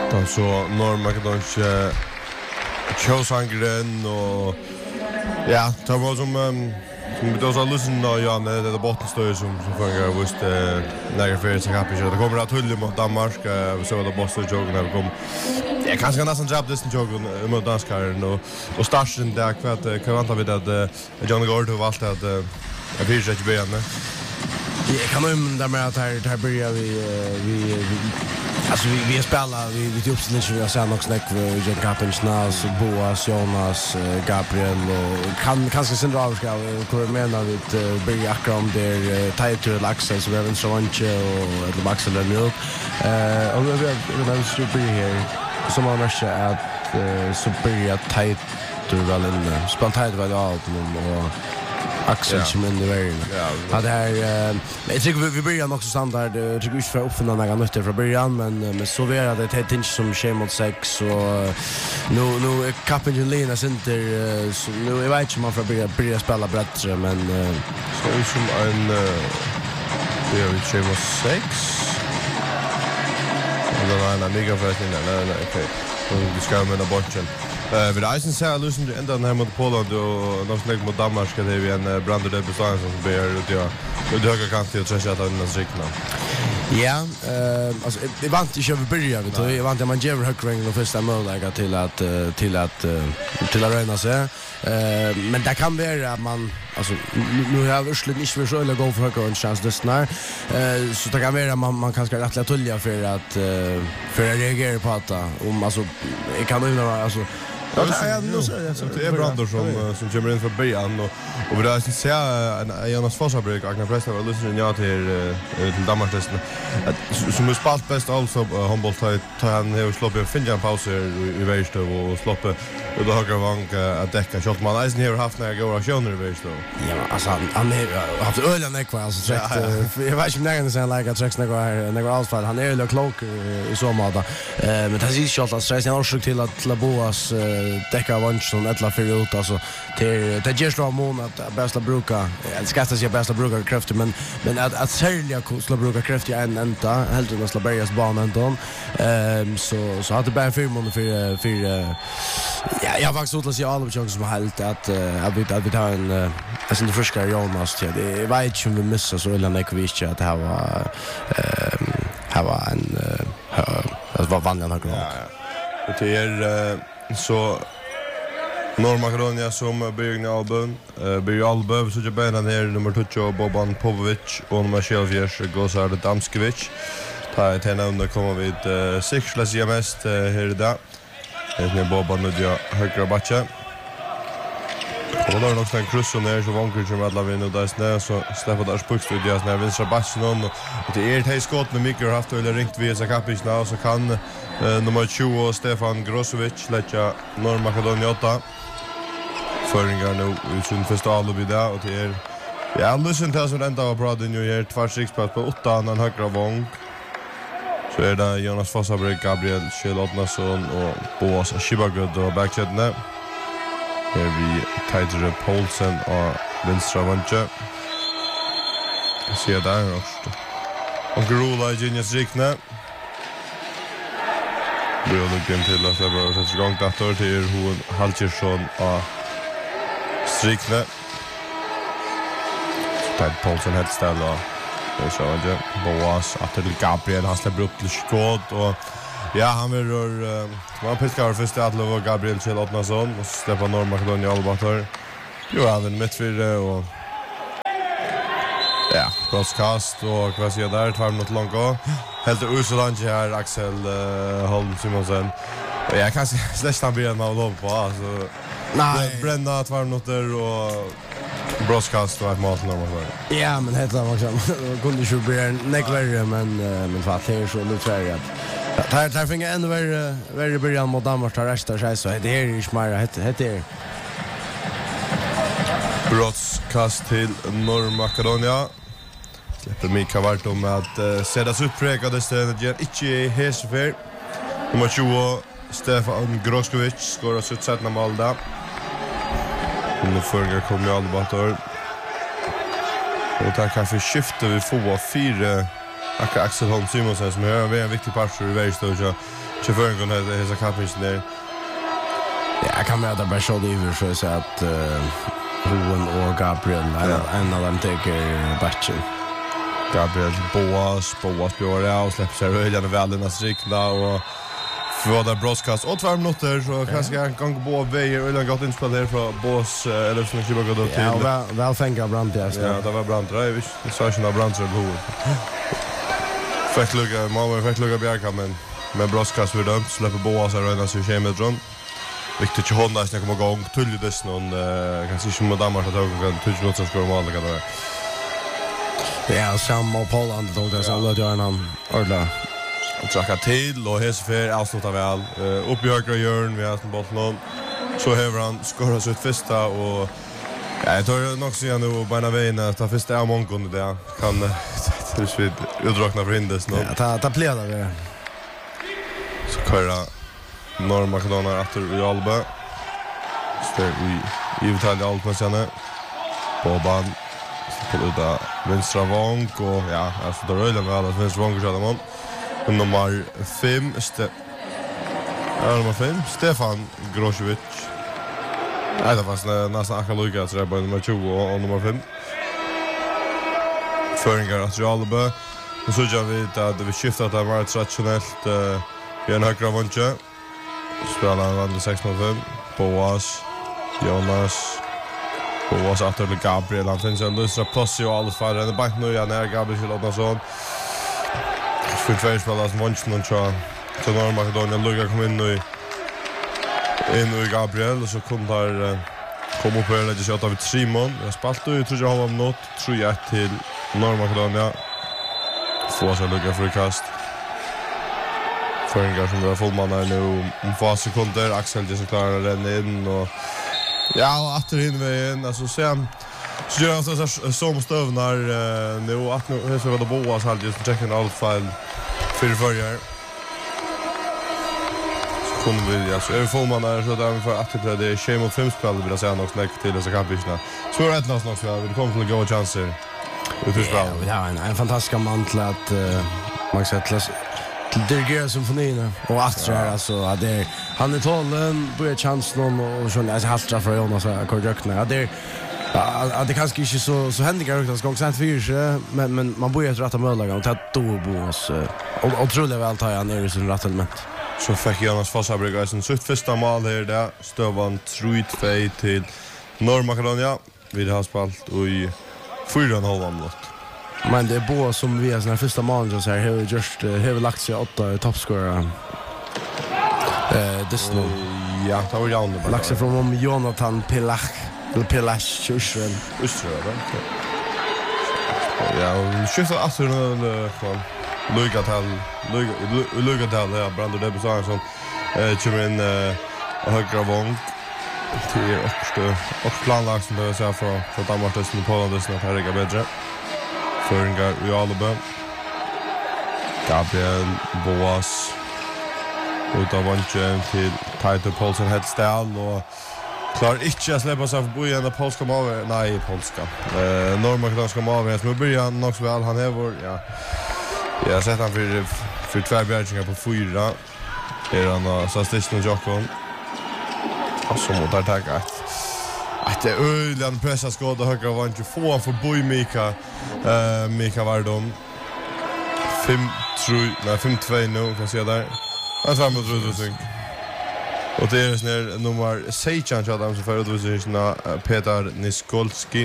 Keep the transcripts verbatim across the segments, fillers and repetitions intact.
Då så Nordmakedonsk Tjåsangren och ja, det var som um, som då så lyssna då ja det det bottenstöd som som fungerar just eh när för sig kapis det kommer att hulla mot Danmark vi så då bossen jogen har kom det kanske nästan jobb det jogen mot danskaren och och starten där kvart kan vänta vid att John Gord har valt att jag vill inte börja med jag kan ju där med att här här börjar vi vi alltså vi vi spelar vi vi typ så vi har sett också näck vi Jen Kapensna så Boas Jonas Gabriel och kan kanske sen då ska kommer med vi börja akram där title access vi har en så mycket och det Max eller nu eh och vi har en super här som man måste att så börja title väl en spontant vad det och Axel som in the way. Ja, det här jag tycker vi vi börjar också standard jag tycker vi ska öppna några nötter från början men men så vi är det ett tinge som sker mot sex och nu nu kappen Lena center så nu jag vet inte om man får börja börja spela bättre men så är som en det är vi sker mot sex. Eller en mega version nej nej okej. Vi ska med en bunchen. Eh vid Eisen ser lösen du ända här mot Polen och de slägg mot Danmark ska det vi en brander där bestående som ber ut ja. Och det höga kant till att sätta in den rikna. Ja, eh alltså det vant inte över början vi tror jag vant man ger högring och första målet till att till att till att röna sig. Eh men det kan vara att man alltså nu har vi slut inte för så eller gå för högre en chans det snar. Eh så det kan vara man man kanske rättla tulja för att för att reagera på att om alltså jag kan ju alltså Ja, det är Brander som som kommer in för början och och vi där ser en Jonas Forsberg och Agnar Presta var lyssnar ja till till Danmarkstesten som har spalt bäst alltså Humboldt tar han har sloppit en Finland paus i vänster och sloppet och då har vank att täcka shot man Eisen har haft när går aktioner i vänster. Ja, alltså han har haft ölen ekvar alltså sagt jag vet inte när det sen like att tracks när går när går allfall han är ju klok i så måta men det är ju shot att stressa han försöker till att Laboas täcka vanchen ettla för ut alltså till det ger slå månad bästa bruka det ska säga bästa bruka krafter men men att att sälja slå bruka krafter en ända helt och slå bergas banan då ehm så så hade bara fyra månader för för ja jag faktiskt så att säga alla chanser som helt att att vi att vi tar en alltså det friska Jonas till det vet inte om vi missar så eller nej vi inte att ha ehm ha en alltså vad vann han har ja ja det är så Nordmakedonia som börjar album eh börjar album så jag börjar ner nummer två Boban Popovic och nummer tjugosex Gosar Damskovic. Ta ett namn kommer vi till sex plus mest här idag. Det är Boban och jag högra backa. Och då är också en kryss och ner så vanker som alla vinner och där snä så Stefan där spux vid deras när vänstra backen och det är ett hej skott med mycket haft eller ringt via Zakapis nu så kan Uh, nummer tjugo Stefan Grosovic lägga Nordmakedonia åtta föringar nu i sin första allobi där och det är ja, lyssna till som ända var bra den ju är två sexpass på åtta annan högra vång så är det Jonas Forsberg, Gabriel Kjellotnason och Boas Shibagud och backcheckna här vi Tijdre Poulsen och vänstra vånge ser där också och Grula Genius Rikne Vi har lukket til at det var sett igång dator til hun Halkersson og Strikne. Ted Poulsen helt stille og det så ikke. Boas, Attel Gabriel, han slipper opp til skåd og ja, han vil røre man pisker over første Attel og Gabriel Kjellotnason og Stefan Nordmakedonia Albator. Jo, han vil midtfyrre og ja, broadcast och vad säger där tar något långt gå. Helt urslange här Axel uh, Holm Simonsen. Och jag kan släcka han blir av lov på alltså. Nej, bränna två minuter och broadcast och ett mål normalt. Ja, men helt var också kunde ju bli neckvärre men men vad det är så nu tror jag att här här fick ändå vara vara början mot Danmark tar resten sig så det är ju smart det det är broadcast till Nordmakedonia. Släpper Mika vart om att uh, sedas uppräkade stället ger inte hesfer. Nummer tjugo Stefan Groskovic skorar sitt sättna mål där. Nu förgår kommer ju Albator. Och där kan vi skifta vi får fyra Akka Axel Holm Simonsen som är en viktig part i varje stöd. Chauffören kan ha hela kapitlet där. Ja, jag kan med att bara så det över så att Ruben och Gabriel en av dem tar batchen. Gabriel Boas, Boas Björn och släpper sig höjden och väl strikna och för där broadcast och två minuter så kanske jag kan gå på vägen och lägga in spel här från Boas eller som jag går då till. Ja, väl väl fänga Brandt ja. Ja, det var Brandt. Jag vet inte så att Brandt så god. Fett lugga, mamma fett lugga Bjärka men med broadcast vi dömt släpper Boas och redan så kör med drum. Viktigt att hålla sig komma igång till det någon kanske inte med dammar att ta kan tusen minuter ska de alla kan det. Ja, Sam och Paul han tog det så att göra han ordla. Och tracka till och Hesfer avslutar väl uh, upp i högra hörn vi har en boll så häver han skorar sitt första och ja, jag tar nog så igen och bara vägen att ta första av många det kan tills vi utdrakna för hindes nu. Ja, ta ta pleda vi. Så köra Norr Makedonia efter i Alba. Så vi i Italien Alba sen Boban på det vänstra vank och ja, alltså då rullar med alla vänstra vank så där man. Nummer fem Ste Ja, nummer fem Stefan Grošević. Nej, det var nästan akkurat lika så det var nummer tjugo och nummer fem. Föringar att Alba. Och så gör vi att vi skiftar att det var traditionellt uh, i en högra vanke. Spelar han sex mot fem. Boas, Jonas, Boas att det Gabriel han finns en lustra plats och alls för den bank nu ja när Gabriel Odnason. För två spelare som vann någon så så Norr Makedonia lugga kom in nu in i Gabriel och så kom där kom upp och lägga sig åt av Simon. Jag spaltade ju tror jag har något tror jag till Norr Makedonia. Får så lugga för kast. Föringar som var fullman här nu om få sekunder. Axel det så klarar att renna in och ja, att det in vägen alltså sen så gör han så som stövnar nu att nu så var det Boas hade just checkat allt fel för förr. Så kunde vi alltså är fullman där så där för att det är shame of fem spel vill jag säga något läck till så kapisna. Så är det något något så vi kommer till gå chanser. Det är bra. Ja, en en fantastisk man till att man ska sätta till dirigera symfonierna och Astra ja. Alltså att det han är tollen börjar chansen och så alltså halstra för Jonas korrekna. Ja, det ja, det kanske inte så så händer det också gång sent för men men man börjar rätta möjliga och ta då Boas och otroligt väl tar jag ner i sin rättelement. Så fick Jonas Fossabryga sin sitt första mål här där stövan tre två till Norr Makedonia. Vi har spalt och i fyra och en halv minut. Men det är Boas som vi är såna första målen så här har just har lagt sig åtta toppscorer. Eh det snö. Ja, det var ju ändå lagt sig från om Jonathan Pilach eller Pilach Schusren. Östra va. Ja, och skiftar alltså den från Luka till Luka till ja, Brandon Debusson eh kommer in och högra vång till också och planlagt som det så för för Danmarksen på Polen det här är bättre. Föringar i Alba. Gabriel Boas utav vanchen till Title Paulsen Headstall och klar inte att släppa sig förbi en polska mål nej polska. Eh Norr Makedonska mål som börjar nog så väl han är vår ja. Jag har sett han för för två bjärgingar på fyra. Är han så stitch och Jokon. Och så mot attack att det öligan pressa skåda högra var inte få för boy Mika eh Mika Vardom fem tre nej fem två nu kan se där. Han fram mot Rudolfsson. Och det är snär nummer sex han hade som för Rudolfsson Peter Niskolski.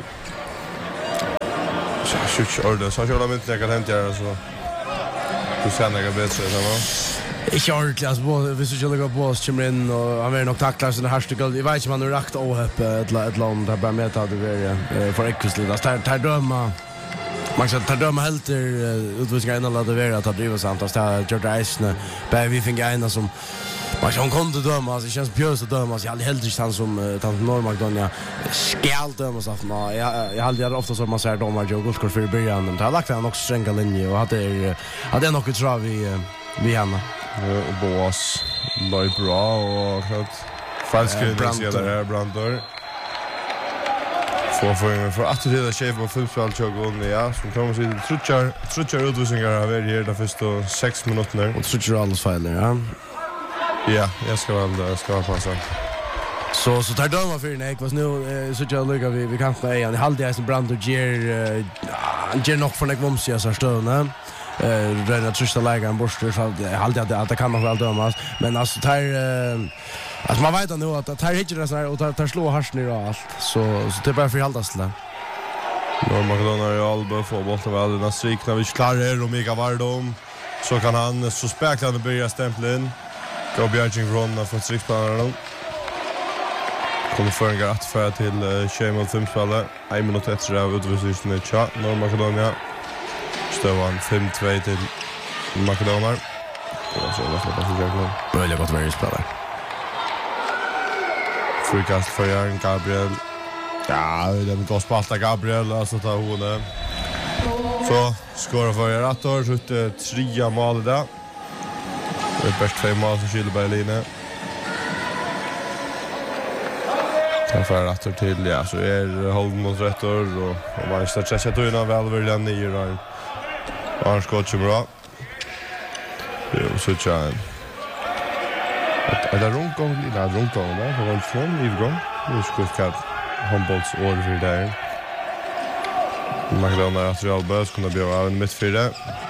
Så shit order så jag har inte kan hämta så. Du ser några bättre så va. Ich ordentlich as bo vi så jalla på kommer in och han är nog tacklar så det här stycket. Vi vet inte man har rakt åhöpp ett ett land där bara med att det är för ekvisligt. Alltså tar tar döma man ska ta döma helt utvisningar innan att det är att driva samt att det gör Eisne. Bara vi fick en som man kan kunde döma alltså det känns bjös att döma så jag hade helt han som tant Norr Makedonia skall döma så att man jag jag hade ofta så man säger domar Joe Guldkort för början men det har lagt han också stränga linje och hade hade något tror vi vi hemma. Och Boas låg bra och klart falskt det ser där Brandor För för för att det är chef på fotboll jag ja som Thomas säger trutchar trutchar utvisningar av er här där första sex minuter och trutchar alls fel ja. Ja, jag ska väl jag ska passa. Så så tar döma för nej, vad nu så jag lycka vi vi kan få en halvdel som Brand och ger ger nog för nekvomsi så stövna. Eh rena trusta lägaren borstar så halvdel att det kan nog väl dömas, men alltså tar alltså man vet nu att tar hittar det så här och tar tar slå harsen i allt. Så så det bara för halvdels där. Norma Makedonien i Alba får bollen väl den strikna vi klarar och Mika Vardom så kan han så späklande börja stämplen. Gå Björking från från striksplanen. Kommer för en gatt för till Shemel Fimspalla. en minut efter av utvisningen i Cha Norma Makedonien. Stövan fem två till Makedonien. Och så läser jag bara så jag Väldigt gott värre spelare. Frikast för Jörn Gabriel. Ja, det är gott spalta Gabriel alltså tar hon. Så skorar för Rattor skjuter tre mål där. Det är bäst två mål som skiljer Berlin. Sen för Rattor till ja så är Holden mot Rattor och och man ska checka då innan väl vill den i då. Annars går det bra. Jo, så tjän. Är det runkong lite där runkong där för vänstern i gång. Nu ska vi ska handbolls order där. Makedonien att Real Bös kunde bli av en mittfyrre.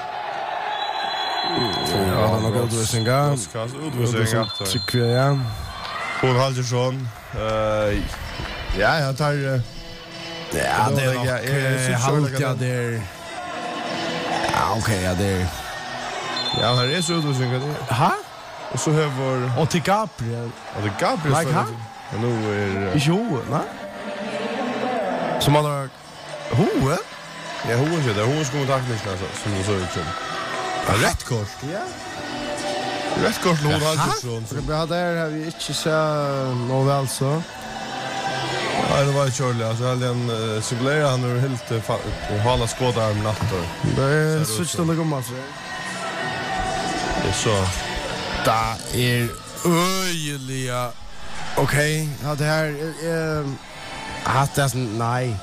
Ja, han har gått ut sin gång. Tycker jag, ja. Hon Halgersson. Ja, jag tar... Ja, det är nog halvt, ja, det är... Ja, okej, ja, det är... Ja, här är så utvisningar. Ha? Och så har vår... Och till Gabriel. Och det Gabriel... Like han? Ja, nu är... Jo, va? Som han har... Hoe? Ja, hon är det. Hon ska mot takniskt som det såg ut som. Ja, rätt kort. Ja. Rätt kort låg Halgersson. Så det där har vi inte så nog väl så. Ja, det var Charlie. Alltså hade en Sigler han har helt och hala skådarm nattor. Det är switch då går man så. Det är så. Där är öjliga. Okej, ja det här eh att det nej.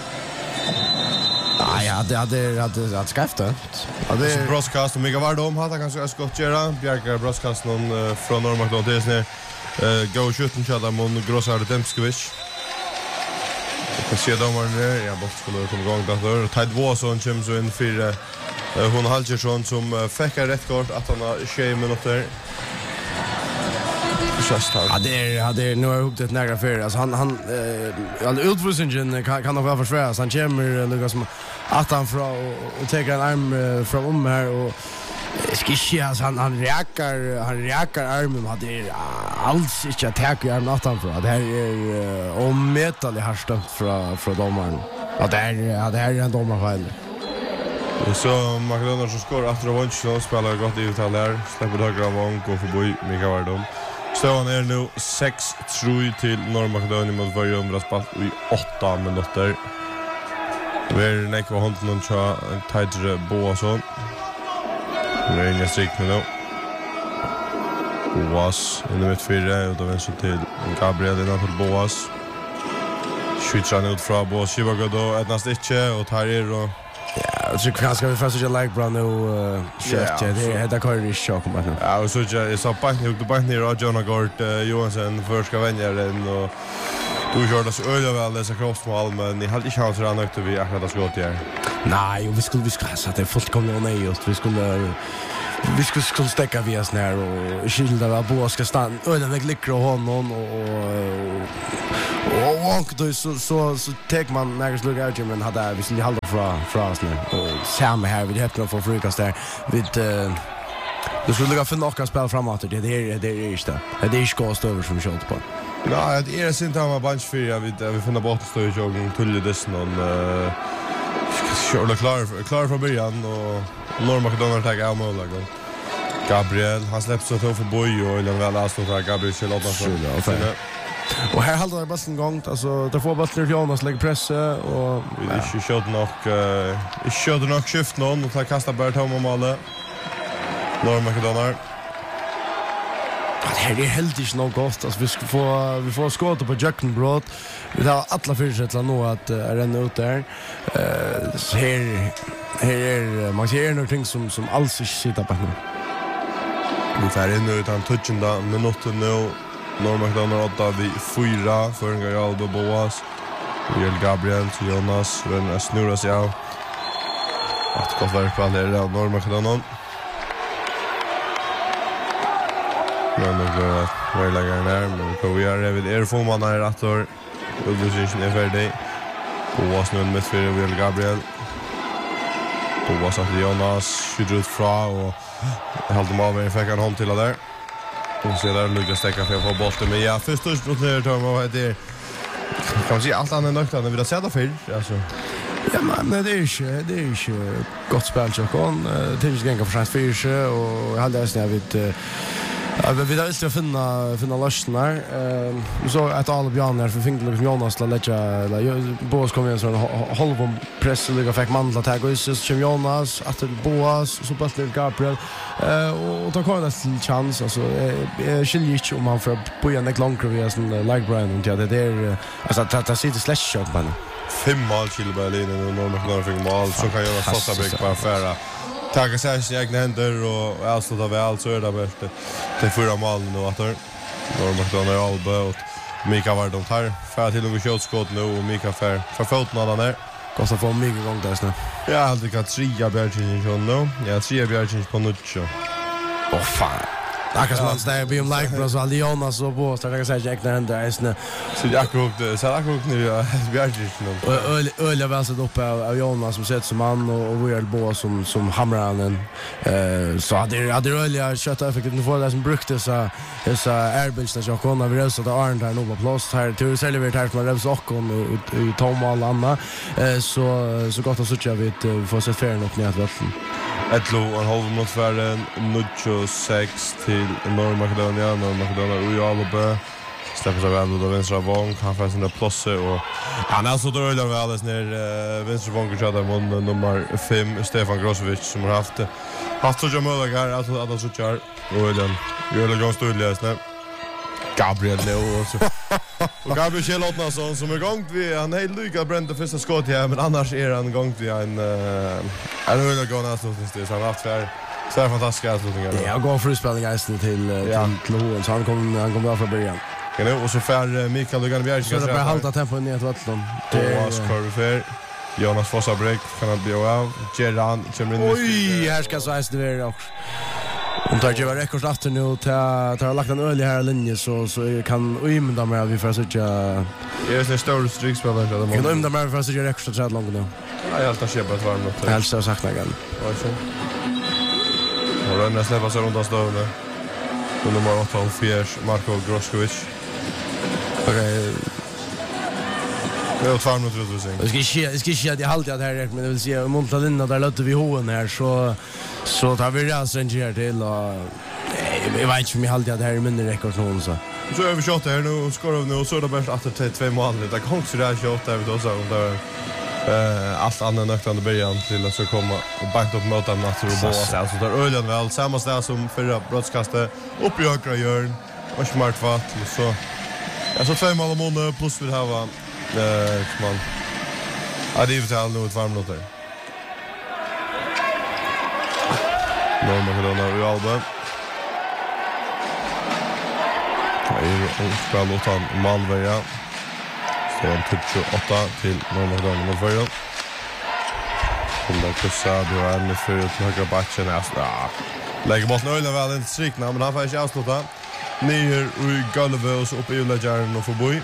Nej, ja, det hade hade att skrifta. Ja, det är broadcast och Mika Vardom hade kanske skott göra. Bjärkar broadcast någon från Norma Makedonien. Eh go shooting chatta mot Grossar Demskovic. Jag ser domaren där. Ja, bort skulle komma igång där. Ted Wasson kommer så in för hon Halgersson som fick rätt kort att han har tjugo minuter. Ja, det är hade nu har huggt ett nära för alltså han han eh all utvisningen kan kan nog vara försvaras. Han kommer Lucas att han från och tar en arm från om här och skischias han han räkar han räkar armen hade alls inte attack i armen att han för det här är omätligt harstött från från domaren. Ja, det är ja, det här är en domarfel. Så Makedonien som skor efter revansch och spelar gott i uttal där. Släpper högra av och går förbi Mika Vardom. Ståan är nu sex tre till Norra Makedonien mot varje områdspalt i åtta minuter. Vi är näck på hånden och tja Tajdre Boasson. Vi är inga strikna nu. Boas in i mittfyrre och då vänster till Gabriel innan till Boas. Skjuter han ut från Boas Kibago då etnast inte och tar er och ja, jag tycker kanske vi får så like bra nu shit det är det kan ju chock men nu. Ja, och så jag så på nu på ner och John Gort Johansson för ska vänja den och du gör det så öde väl det så kroppsmål men ni hade inte chans att nöjt vi akkurat att skott där. Nej, vi skulle vi skulle så det fullt kommer nej just vi skulle vi skulle skulle stäcka via snär och skilda var på ska stanna öde väg likra honom och och och då så så så tar man några slag ut men hade vi skulle hålla från från oss nu och samma här vi det för frukast där vid det skulle gå för några spel framåt det är det är inte det är inte gåst över som skott på. Nej, det är inte han var bunch för jag vet vi finner bort stå i joggen tulle dess någon kör klar klar från början och Norra Makedonien tar av mål då. Gabriel han släpps så för boy och eller väl alltså för Gabriel till åtta så. Och här håller det bara en gång alltså där får bollen Jonas lägger press och vi är skott nog i skott nog skift någon och tar kasta bara tom och mål. Norra Makedonien. Det här är helt inte något gott. Alltså, vi ska få, vi får skåta på Jökenbrott. Vi har alla förutsättningar nu att uh, ränna ut där. Uh, så här, här är, man ser någonting som, som alls inte sitter på nu. Vi tar in nu utan touchenda minuten nu. Norma Clown åtta vid fyra. Föringar i Alba Boas. Miguel Gabriel till Jonas. Rönna snurrar sig av. Att gott verk på alla är av Norma Clown. Men det går att möjliga där. Men vi har vid erforman här att år. Ulvusingen är färdig. Boas nu med för Miguel Gabriel. Boas att Jonas skjuter ut fra och håller med en fick en hand till där. Och så där Lucas stäcker för på bollen men ja först och främst ner tar man det kan man se allt annat nökt när vi har sett det för alltså ja men det är ju det är ju gott spel så kon tills gånga för chans för sig och jag hade nästan vid ja, vi har inte finna finna lösningar. Eh så att alla björnar för fick liksom Jonas att lägga Boas kom in så halv press och fick mandla tag och så kom Jonas att Boas så på Gabriel eh och ta kvar nästan chans alltså jag skiljer inte om han för på en lång kurva som like Brian och det där alltså att att sitta slash shot man fem mål till Berlin och normalt fick mål så kan Jonas Fossa bäck på affära. Tacka sig i egna händer och avsluta väl så är det bäst till fyra mål nu att hör. Normalt då när Alba och Mika var de tar för till något shotskott nu och Mika för för foten han där. Kosta få mycket gång där snä. Ja, alltid kan trea Bjärgin ju nu. Ja, trea Bjärgin på Nuccio. Åh fan. Jag kan man säga be om like bros all Jonas och Boas där jag säger jag när det är snä. Så jag kokte så jag kokte nu Bjärgin nu. Öl öl jag väl så uppe av Jonas som sett som man och och Boas som som hamrar han eh så hade hade öl jag kött jag fick inte få det som brukte så så airbills där jag kunde vi så där Arn där nu på plats här till serverat här från Revs och i Tom och Anna eh så så gott att så vi får se färden upp ner till vatten. Etlo en halv minut för Nuccio sex till Norr Macedonia, Norr Macedonia och Alba. Släpper sig väl då vänstra vång, han får sin plats och han är så dålig väl alldeles ner vänstra vång och chatta mot nummer fem Stefan Grosovic som har haft haft så jämna att att att så kör och den gör det ganska tydligt snä. Gabriel Leo så och Gabriel Kjellotnason som är gångt vi han är lika bränt det första skottet här men annars är han gångt vi en en öle gåna så det så har haft för så är fantastiskt avslutningar. Ja, går för spelning till till Kloen så han kommer han kommer bra från början. Ja, och så för Mikael Lugan Bjärg så det bara halta tempo ner till vattnet. Thomas Curver Jonas Fossa break kan han bli av Gerard kommer in. Oj, här ska så är det också. Om tar ju rekord efter nu ta ta lagt en öl här linje så så kan ymda med vi får söka. Är det stor strikspelare där man. Kan ymda med för söka rekord så långt nu. Ja, jag tar köpa ett varmt något. Helst har sagt igen. Vad så? Och den släpper sig runt oss då nu. Nummer åtta och fyra Marko Groskovic. Okej. Det är två minuter ut så. Jag ska se, jag ska se att jag alltid att här men det vill säga Montla Linda där lötte vi hoen här så så tar vi rätt stranger till och jag vet inte om jag alltid att här är mindre rekord någon så. Så är vi shot här nu och skor nu och så är det bäst att det två mål. Det kan också där shot där vi då så där eh allt annat nöktande början till att så komma och banka upp mot dem att och Boas alltså där ölen väl samma ställe som förra broadcastet upp i högra hörn och smart vatt så alltså två mål om månader plus vi har eh man ja det är väl nu ett varmt något där. Norr Macedonia och Alba. Och spelar åt han Malveja. Så han tog tjugoåtta till Norr Macedonia mot början. Kommer kussa då är med för att högra backen ja. Lägger bort nöjda väl inte strikna men han får inte avsluta. Ner i golvet och så upp i Ullagärden och förbi.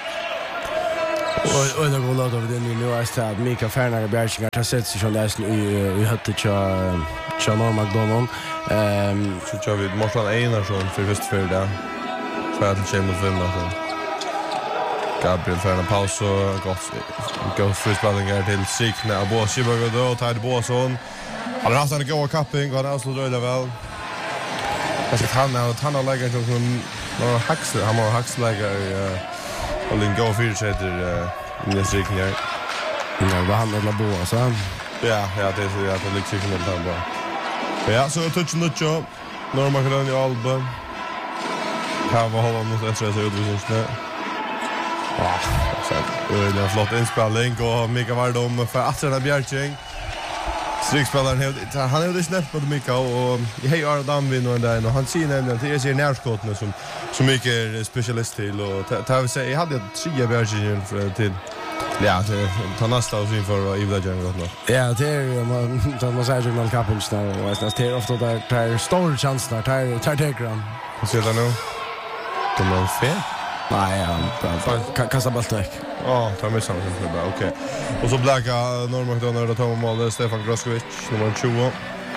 Och och det går låt av det nu är det att Mika Fernare Bjärkingar har sett sig som läsen i i hötte cha cha Norr McDonald. Ehm så kör vi Martin Einarsson för först för det. För att chema för något. Gabriel för en paus och gott gå frisballingar till Sikna och Boas Chibago då tar det Boasson. Han har haft en god capping och han avslutar det väl. Jag ska han och han har lägger som några haxlar han har haxlägger och den går för sig till i Sikna. Ja, vad han eller Boas så. Ja, ja det är så att det liksom inte han bara. Ja, så touch Nuccio Norr Macedonia Alba. Här var hållan mot S R S utvisningsne. Ja, så det är en flott inspelning och Mika Vardom för att träna Bjärking. Strikspelaren han är ju snäpp på Mika och hej Adam vinner den och han ser nämligen att det är sig närskotten som så mycket är specialist till och ta vi säga jag hade tre Bjärking för till ja, ta nästa och sin för Ivla Jungle då. Ja, det är man så man säger ju någon kapen där och nästan det är ofta där tar stor chans där tar tar tegran. Vad ser du nu? Det är fel. Nej, han kastar bollen väck. Ja, tar mig samman det bara. Okej. Och så bläcka Norr McDonald och Tom Mål Stefan Groskovic nummer tjugo.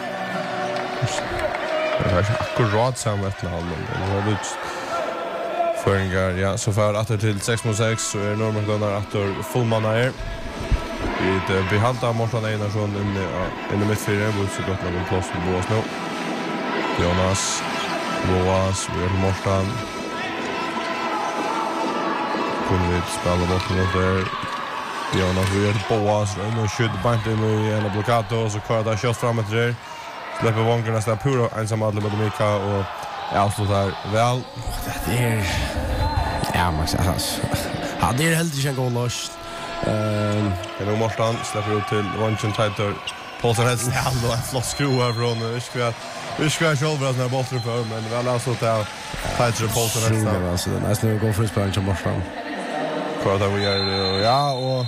Det är akkurat samma ett halv. Det har ut förringar. Ja, så för att till sex mot sex så är Norr McDonald att fullmanna här. Vi behandlar Morten Einarsson in i mittfyra. Vi ser gott med en plats på Boas nu. Jonas, Boas, vi är på Morten. Kunde vi spela bort mot där. Jonas, vi är på Boas. Nu skjuter bant in i en blockad och så kör det kört framåt där. Släpper vångarna där puro ensam alla med Mika och avslutar väl. Det är ja, man säger alltså. Ja, det är helt inte en goal Ehm, det är nog Mortan släpper ut till Vanchen Tighter. Paulsen har snäll och en flott skruv från Uskva. Uskva själv att när bollen för men väl alltså där Tighter och Paulsen är alltså det nästan går för spelaren som Mortan. Kvar där vi är ja och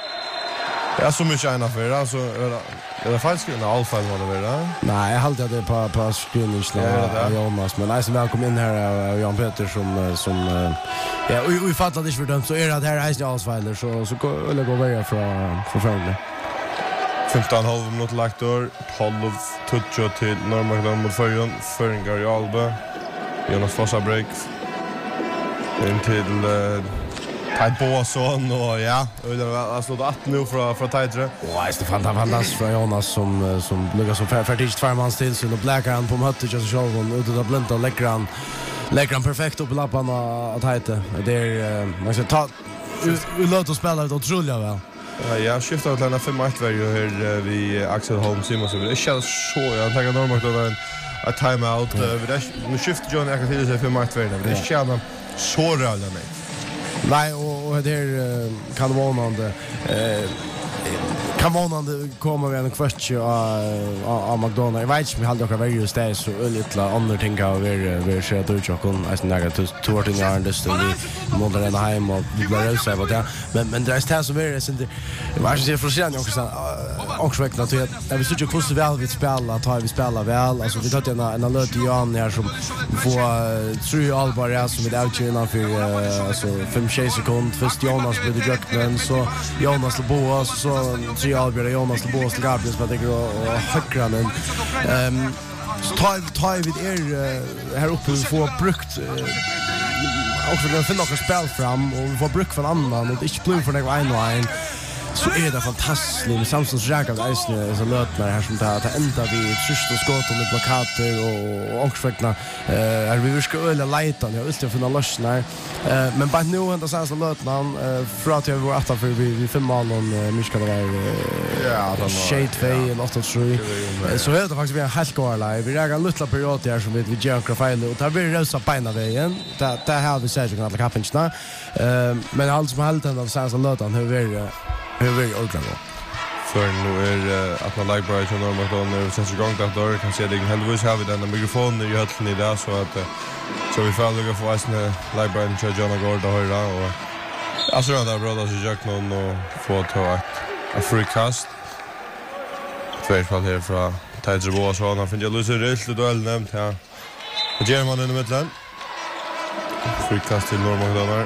ja så mycket ena för alltså är det falskt när Alfa var det där? Nej, jag hade det på på screeningen av Jonas men nej som jag kom in här av Jan Peter som som ja, och vi fattar det inte för dem så är det här är Alsweiler så så eller går vi från från fram. femton och en halv minut lagt år, tolv touch till Norr McDonald mot Färjön, Föringar i Alba. Jonas Fossa break. In till Tide Boasson och ja, jag slår åtta nu från från Tidre. Åh, det är fantastiskt från Jonas som som ligger så färdigt två mans till så och bläckar han på mötte just själv och ut av blint och lägger han lägger han perfekt upp lappan att hejta. Det är man ska ta vi låter spela det otroligt väl. Ja, jag skiftar till en fem ett varje här vi Axel Holm Simon så det känns så jag tänker normalt då en a timeout vi det nu skiftar John jag kan till sig fem ett varje det känns så rörande mig. Nej och och det är kan vara någon eh kan vara någon kommer med en question av av McDonald. Jag vet inte om jag hade några values där så lite andra ting av vi vi ser att jag kan alltså några tjugo år and this vi måste rena hem och vi blir så vad det men men det är så är det inte jag vet inte för sig också så också väckna till att vi skulle ju kosta väl vi spela tar vi spela väl alltså vi tar en en alert i Jan här som får tre allbar som vi out innan för alltså fem sekunder först Jonas blir drucken så Jonas Boas så tre allbar Jonas Boas till Gabriel som jag tycker och höckran ehm så tar tar vi er här uppe vi får brukt också när vi finner några spel fram och vi får bruk från annan och det inte blir för några en och en så är det fantastiskt med Samsons räck av Eisner så lötnar här som tar att ända vid trist och skott och med blockader och ångsväckna är vi ska öla lejtan jag visste för några lösningar men bara nu ändå så lötnar för att jag var åtta för vi vi fem mål och mycket det var ja shade fay och åtta tre så är det faktiskt vi har helt går live vi har en liten period där som vi vi gör Rafael och tar vi rosa på ena vägen där där har vi sett att kapitlarna men allt som helt ändå så så lötnar hur vi hur vi orkar då. För nu är att man like bright och normalt då när vi sätter igång det då kan se det heldigvis har vi den mikrofonen i höllen i där så att så vi får lugga för oss när like bright och John Gord och höra och alltså det där bra så jag någon och få ta ett a free cast. Två fall här från Tidre Boas så han finner Lucy Rill då väl nämnt ja. Och German i mitten. Free cast till normalt då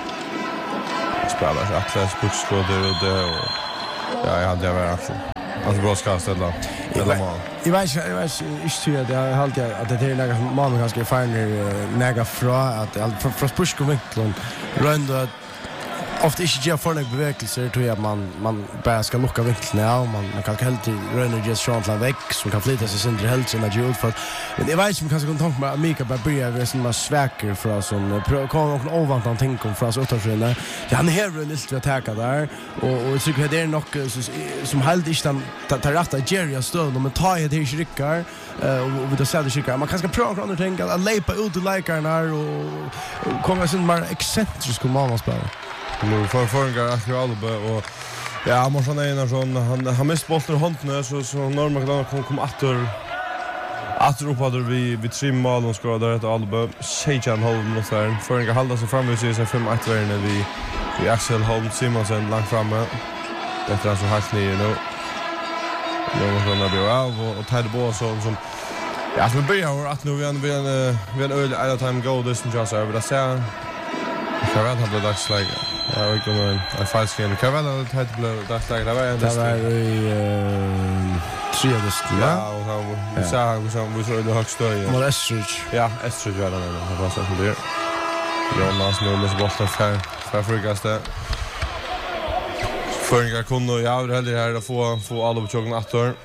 spelar Atlas Buxskåder och det och ja, jag hade varit alltså. Alltså broadcast eller eller man. Jag vet jag vet inte jag har alltid att det är några man ganska finer näga fra att från från Buxskåvinkeln runt ofta inte ge för några bevekelser tror jag man man bara ska lucka vinklarna ja, man man kan helt röna just Sean Plan väck som kan flytta sig sin helt som att gjort för men det vet som kanske kan tänka mig Mika bara börja vi som man sväcker för oss som kommer någon ovanligt ting kom för oss utanför ja han har väl lite att ta där och och tycker det är nog som helt inte ta rätta Jerry stöd men ta det här skickar och vi då säger skickar man kanske prova andra ting att lepa ut och likarna och komma sin mer excentrisk mamma spela. Nu för förgår att ju Alba och ja, Morsan Einarsson han han mist bollen i handen så så normalt kan kom kom åter åter upp där vi vi tre mål och skårar där ett Alba Sejan Holm och där förgår hålla sig framme så är fem ett när vi vi Axel Holm Simonsen långt framme. Det är så helt ner nu. Nu måste han bli av och ta det boll så som ja, så vi börjar att nu vi en vi en vi en öl alla time goal this and just over där så jag vet hade dags slag. Jag vet inte om jag falskt igen. Kan väl ha tagit blå dagsläge. Det var en det var i tre dist. Ja, och han vi sa han som vi så det högsta. Var Estridge. Ja, Estridge var det där. Det var så för det. Jonas nu med bollen för för frugaste. Förringar kunde jag det heller här att få få alla på chocken åter.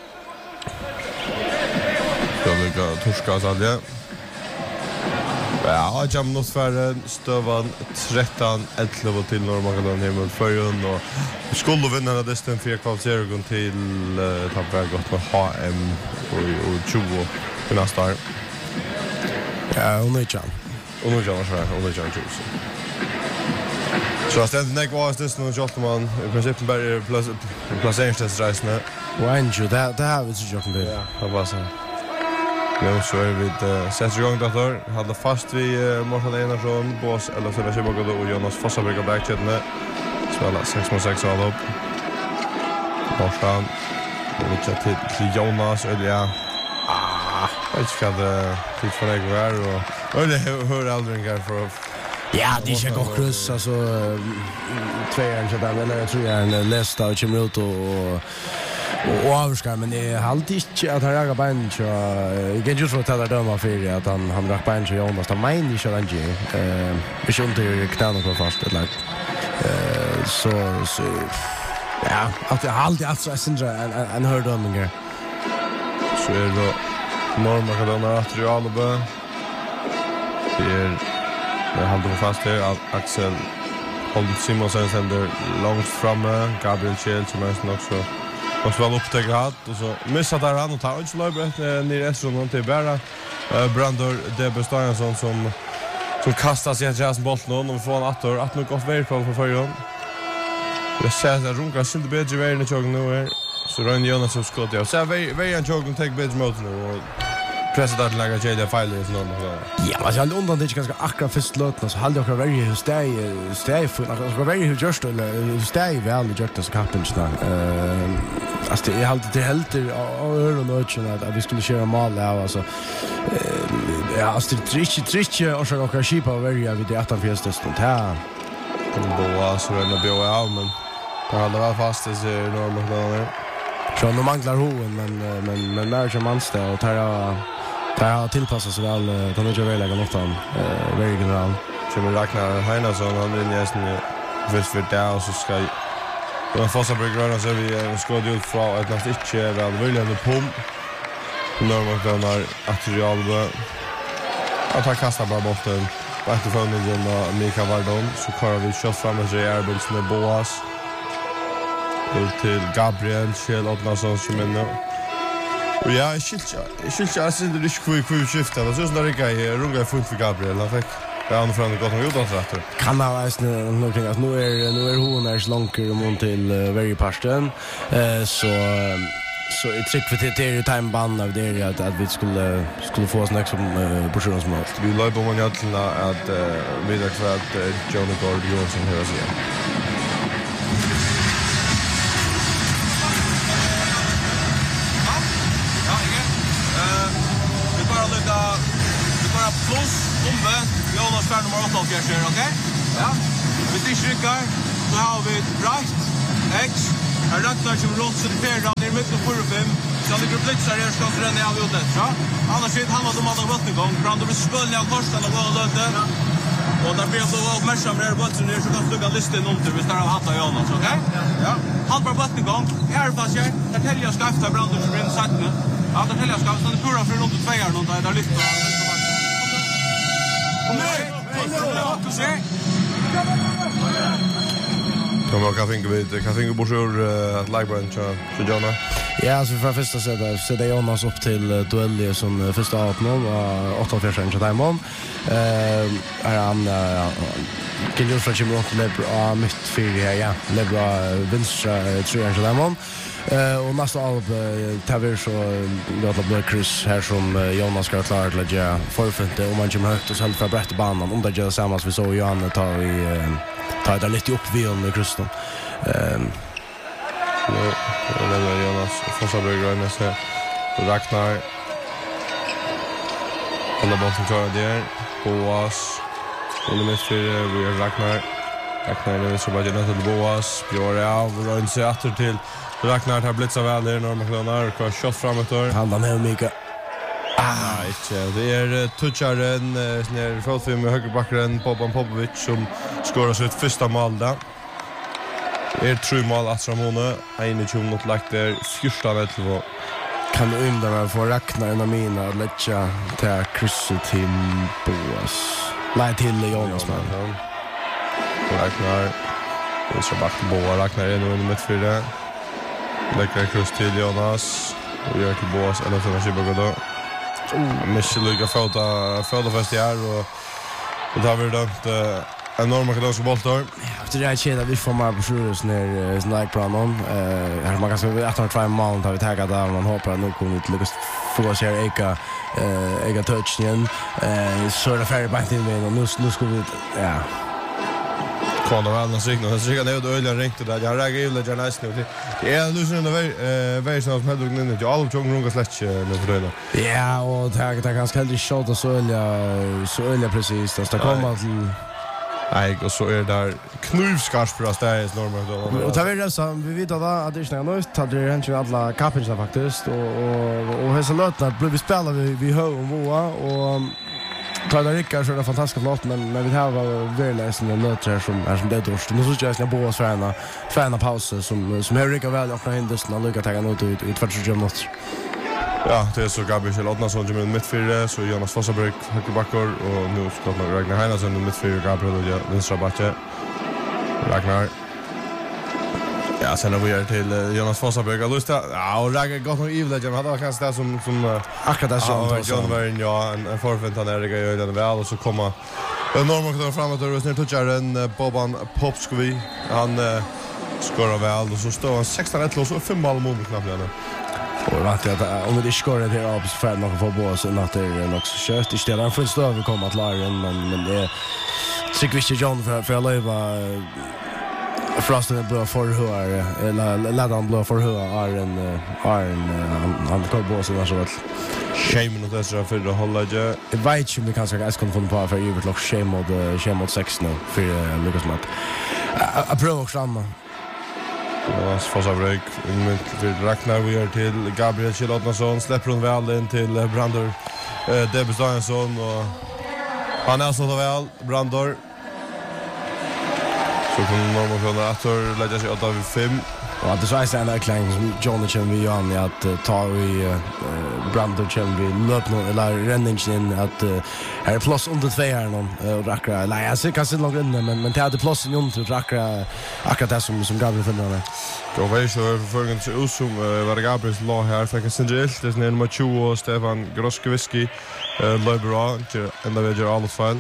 Så vi går torska så där. Ja, jag måste för stövan tretton elva till Norrmakedon hemma för jön och skulle vinna den distan för kvalsergon till uh, tappa gott med H M och och tjugo för nästa år. Ja, och nu Jan. Och nu Jan så och nu Jan tjugo. Så att den näck var det nu just man i princip bara plus placeringsresan. Och ändå där där har vi så jocken det. Ja, det var så. Nu så är vi uh, sätter igång dator. Hade fast vi uh, Morsan Einarsson, Bås eller så där Chibago och Jonas Fossabrygga backchatne. Spela sex mot sex all upp. Morsan. Och vi chat till, till Jonas och ja. Ah, jag vet inte vad det för dig var och och det hör aldrig en för ja, det är ju gott kryss alltså två år så där eller jag tror jag en lästa och kommer ut och och avskar men det är alltid inte att han jagar bein så jag kan ju få ta det döma för att han han drar bein så Jonas han menar inte att ge eh vi ska inte knäna på fast det lag eh så så ja att det alltid alltså är syndra en en hördömningar så är det Norrmakedon att ju Alba det är jag håller fast här Axel Holm Simonsen sänder långt framme Gabriel Kjell som är också och så väl upptäckt hatt och så missar där han och tar inte löpet ner Estron till bara Brandor Debestansson som som kastar sig att jazz bollen och får en åttor att nog gott väl för förrån. Det ser att runka sin bättre väl när jag nu så Ryan Jonas som skott jag så vi vi en joggen take bättre mot nu och pressa där lägga Jada File is normalt. Ja, men jag undan det ganska akkurat först låten så hade jag väldigt hur stay stay för något så väldigt hur just eller stay väl just så kappen så eh alltså det är alltid det helt och öron och ögon att vi skulle köra mål ja alltså ja alltså det trick trick och så och skipa väldigt vid det åtta fjärde stund här. Då var så den blev av men det hade varit fast det normalt då. Så nu manglar hoen men men men när jag mansta och tar jag tar jag tillpassa sig väl då när jag väl lägger något an eh väldigt general. Som Ragnar Heinarsson han är nästan först för där så ska jag få så bra så vi ska gå ut från att nästan inte väl vill ändå på normalt då när material att ta kasta bara bollen vart det från den och Mika Vardon så kör vi shot fram med J R Bills med Boas och till Gabriel Kjell Odnarsson som är nu. Och ja, jag skilja, jag skilja jag ser det risk för för skifta. Det är så där jag rungar fullt för Gabriel. Han fick ja han från det gott med utåt. Kan ha visst någonting att nu är nu är hon är slankare mot till very passion. Eh så så ett trick för det är time band av det att att vi skulle skulle få oss nästa som portionsmål. Vi lär på många till att vidare för att John Gord Johnson här så. Plus, omve, Jonas Färd nummer åtta och Gerser, okej? Ja. Vi tillskrickar, så har vi Bright, X, här Ragnar som runt sig till fjärde, ner i mitten på fyra fem, så han ligger blitzar här, ska inte ränna av ut det, så. Annars är det handlat om alla vattengång, för han blir spölj av Torsten och gå och löte. Och där blir jag så uppmärksam när bollen är så kan stugga listan under vi står av hatta Jonas, okej? Ja. Han bara bollen igång. Här fast jag. Där täller jag skafta Brandon som blir satt nu. Ja, där täller jag skafta den pura för runt två år någon där lite. Nej. Nej. Kommer kan tänka vi kan tänka bort ur att Librand så Jonna. Ja, så för första sättet så det Jonas upp till duell som första avsnitt och åtta fjärde till Diamond. Eh är han kan ju fråga mig om Lebra mitt fyra ja. Lebra vänstra tre till Diamond. Eh och nästa av Taver så låter Black Chris här som Jonas ska klara att lägga förfinte om man kommer högt och själva brätta banan om det gör samma som vi såg Johan ta i ta det lite upp vid under Kruston. Ehm nu lämnar Jonas Fossaberg Rönes här. Ragnar håller bollen kvar där. Boas in i mittfältet vi har Ragnar. Ragnar är så bara genom till Boas. Björ av Rönes sig åter till Ragnar har blivit så väl där när man klarar och skott framåt då. Han var med mycket. Ah, inte. Det är toucharen när Fotfim med högerbacken Boban Popovic som skorar sitt första mål där. Är tre mål att Ramona, tjugo mot lagt där fjorton elva. Kan du undra mig för Ragnar en av mina och lägga till Chris till Boas. Nej, till Jonas man. Ragnar är så back till Boas. Ragnar är nu i mittfältet. Lägger Chris till Jonas och gör till Boas eller så kanske bara då. Oh, Michel Luca fota fota fast i här och och då har vi dömt enorma kanadiska bollar. Efter det här tjejer vi får man på sjurus när Snake Brandon. Eh här man kan säga att han två mål har vi tagit där man hoppas att nu kommer det lyckas få sig Eka eh Eka touch igen. Eh så är det färdigt bara till med och nu nu ska vi ja. Kvarna väl någon signal. Så jag det öliga ringt där. Jag räger ju lägga nästan nu. Det är nu så när vi som hade gnut ju alla tjong runga släck nu för det. Ja, och det här ganska helt shot och så öliga så öliga precis. Det kommer till nej, och så är det där knivskarpt för att det är normalt då. Och tar vi det så vi vet att det är snägt nu hade det hänt ju alla kapitlar faktiskt och och och hela lötna blev vi spelar vi vi hör och Moa och tar det Rickard så är det fantastiskt flott men men vi har var väldigt läsen en löt här som är som det då. Nu så jag ska bo oss färna färna pauser som som har Rickard väl öppna händelsen och lycka ta ut ut ut för tjugo minuter. Ja, det är så Gabriel Odnason som är mittfältet så Jonas Fossaberg högerbackar och nu ska man Ragnar Heinason i mittfältet Gabriel och vänstra backen. Ragnar. Ja, sen har vi gjort till Jonas Fossaberg och Lusta. Ja, och Ragnar gått nog evil legend. Han har kanske det som som akkurat där som John Warren ja, en en förvänt han är det gör den väl och så kommer normalt då framåt och snart toucharen Boban Popskovi. Han skorar väl och så står han sexton ett och så fem mål mot knappt igen. Och vet att om det skorar det här upp så för någon får bås och att det är också kört i stället för stå vi kommer att lära men men det tycker vi John för för leva Frosten är bra för hur eller ladan blå för hur är en är en han kan bås och så väl shame och det så för det hålla ju det vet ju vi kanske jag ska få på för ju lock shame mot shame mot sex nu för Lucas Matt a pro också Jonas Fossaberg in till Ragnar vi är till Gabriel Kjellotnason släpper hon väl in till Brandor eh Debus Danielsson och han är så väl Brandor så kommer normalt från att lägga sig åt av fem och att det så är sen där klang som Jonathan vi gör med att ta i Brandor Chem vi löp någon eller renningen in att här är plats under två här någon och Ragnar nej jag ser kanske långt inne men men det hade plats in under Ragnar akkurat det som som Gabriel finner det. Då var ju så förgången till Usum var Gabriels lag här fick en sinjelt det är nummer tjugo och Stefan Groskowski Löbra ända vi gör allt fel.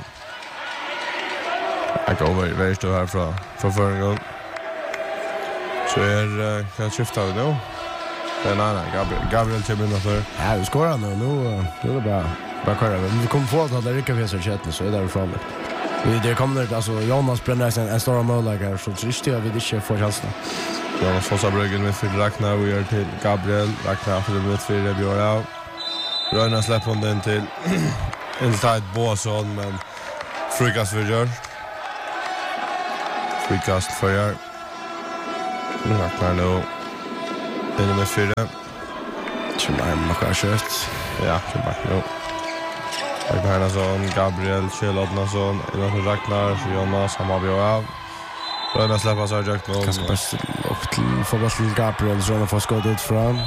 Jag går över vet du här från från förgången. Så är kan skifta nu. Nej nej Gabriel Gabriel till minna för. Ja, vi skorar nu nu det är bra. Bara köra men vi kommer få att det rycker vi så chatten så är det ifrån. Vi det kommer alltså Jonas bränner en en stor målläggare så just det vi det inte får chansen. Jonas Fossaberg med för Ragnar vi är till Gabriel Ragnar för det för Björn. Röna släpper hon den till inside Boasson men frikast för gör. Frikast för gör. Nu Ragnar nu. Den är med fyra. Som är mycket kört. Ja, som bara nu. Ragnar Hernason, Gabriel, Kjell Adnason, Innan Ragnar, Jonas, han var bjør av. Røyna släppa sig Jack nu. Kanske bäst upp till fotboll till Gabriel så han får skott ut fram.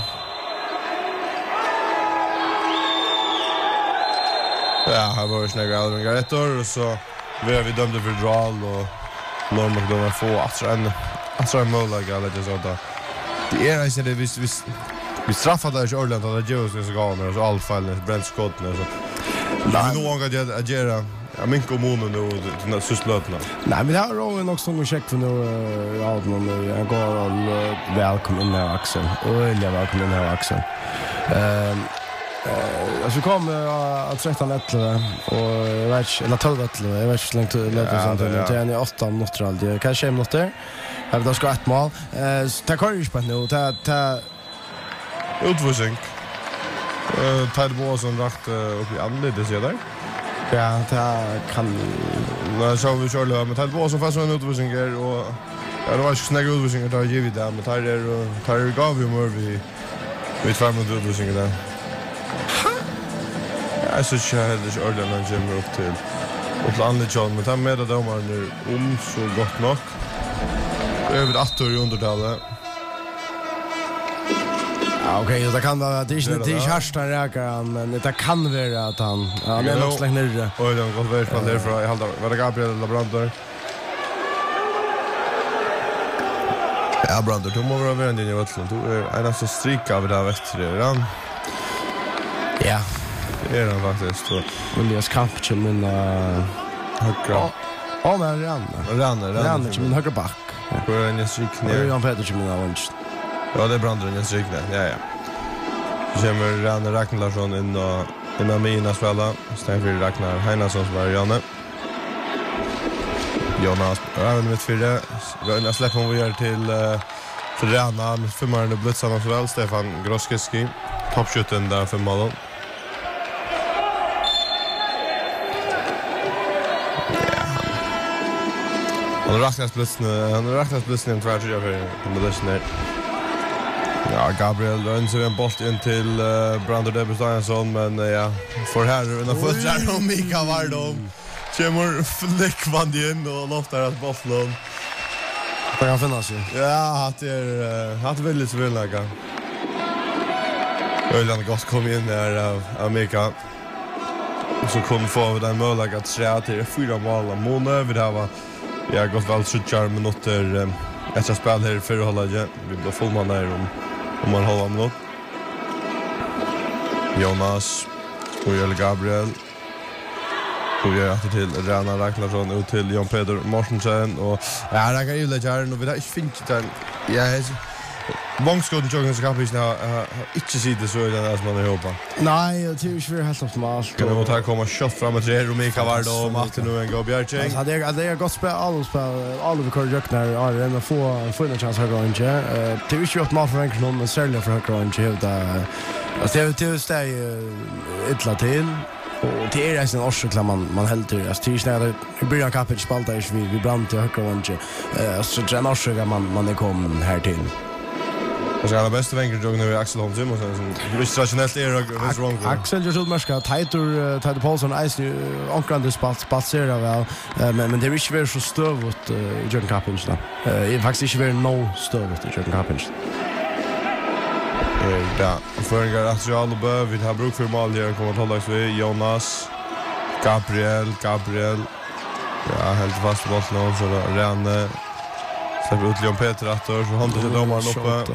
Ja, här var det snägga Alvin Garettor och så vi har vi dömde för dral och Norman då få att en att en mål eller det så där. Det är inte det vi vi vi straffar där i Orland att det görs så galna så all fall Brent Scott nu så. Nej, nu vågar jag agera. Jag min kommun nu den syslötna. Nej, men det har ju nog som check för nu ja, men jag går all välkommen här Axel. Öliga välkommen här Axel. Ehm Eh, alltså kom att tretton elva och jag vet eller tolv elva. Jag vet inte länge till lite sånt där. Det är åtta minuter alltid. Kanske fem minuter. Har då ska ett mål. Eh ta courage på nu. Ta ta utvisning. Eh tar det som rakt upp i anledning ser där. ja, ta kan Nej, så vi kör då men tar det som fast en utvisning och ja, det var ju snägga utvisningar där ger vi där men tar det och tar det gav ju mer vi vi två minuter utvisningar där. Jag så kör det ordentligt när Jim upp till och till andra John men tar med det då man nu om så gott nog över åtta år i undertalet. Ja, okej, okay, det kan vara det är inte det är harsta räkar men det kan vara att han han är nog släkt nere. Oj, det har gått väl från där för jag hade var det Gabriel eller Brandur. Ja, Brandur, du måste vara vänlig i vattnet. Du är en så strik av det här västra. Ja. Det är han faktiskt. Elias Kamp till min högra. Ja, men Ranne. Ranne, Ranne till min högra back. På en strik ner. Jan Peter till min vänster. Ja, det är Brandur en strik ner. Ja, ja. Så kommer Ranne Ragnarsson in och in av mina spela. Stäng för Ragnar Hernason som var Janne. Jonas, även mitt fyra. Röjna släpper hon vi gör till för Ranna med femmarande Blitzan och så väl. Stefan Groskeski. Toppskytten där för målen. Han har räknat blitzen, han har räknat blitzen en tvär tror jag för Combination där. Ja, Gabriel rönser en boll in till uh, Brandur Debestansson men uh, ja, för här under fötter och Mika Vardom. Kommer flickvand in och loftar att bollen. Det kan finnas ju. Ja, att det är uh, att väldigt svårlägga. Öland gott kom in där av, av Mika. Så kunde få den möjlighet att säga till fyra mål om månader. Vi har jag har gått väl tjugo minuter efter spel här för hållet. Vi blir fullman där om om man håller med. Jonas och Joel Gabriel. Och vi har haft till Rana Ragnarsson ut till Jan Peter Mortensen och ja, det kan ju lägga här och vi har inte finnt det. Ja, Mångskoden tjocken så kanske jag inte sitter så i den här som man har hoppat. Nej, jag tror inte vi är helt optimalt. Kan vi ta komma shot fram med tre Romika Vardo och Martin nu en gå Bjärching. Ja, det är det är gott spel alla spel alla vi kör Jöknar är det med få få en chans högra range. Eh, det är ju inte mål för enkel men säljer för högra range det. Alltså det är till steg illa till. Och det är en orsak man man helt till. Alltså tills när det börjar kapet spalta är vi vi brant till högra range. Eh, så det är en orsak man man är kom här till. Jag ska ha bästa vänker nu Axel Holmström och sen så traditionellt är det wrong. Axel gör utmärska Titor Titor Paulson Ice onkrande spalt spalsera väl men men det är inte väl så stövt i Jörgen Kappins då. Det är faktiskt inte väl no stövt i Jörgen Kappins. Eh ja, för att jag alla vi har bruk för mål här kommer att hålla sig Jonas Gabriel Gabriel. Ja, helt fast på bollen så Ranne släpper ut Leon Peter attor så han till domaren uppe.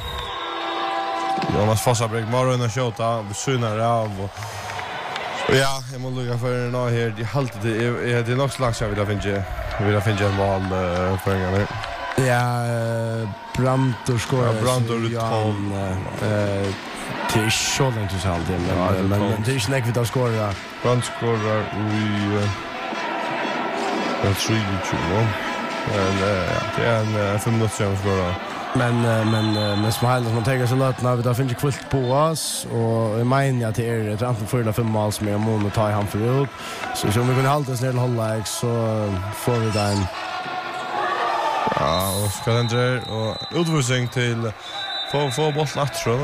Jonas Fossabräck morgon och skjuta synar av och och ja, jag måste lugga för en av här. Det halt det är det är nog slags jag vill finna vill finna en mål för en gång. Ja, Brandur skorar. Ja, Brandur Tom eh till så långt så alltid men men det är snack vi då skorar. Brandur skorar vi jag tror ju men ja, det är en fem minuter sen skorar. Men men men smile som man tänker så lätt när vi då finns kvilt på oss och i meningen att det är ett antal fyra fem mål som är mål att ta i hand för ut. Så så om vi kan hålla oss ner till halvlek så får vi den. Ja, och ska den dra och utvisning till få få bollen att